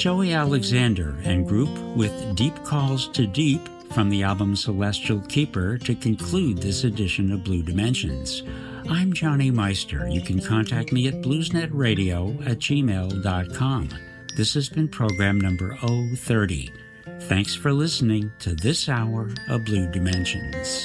Joey Alexander and group with Deep Calls to Deep from the album Celestial Keeper to conclude this edition of Blue Dimensions. I'm Johnny Meister. You can contact me at bluesnetradio@gmail.com. This has been program number 030. Thanks for listening to this hour of Blue Dimensions.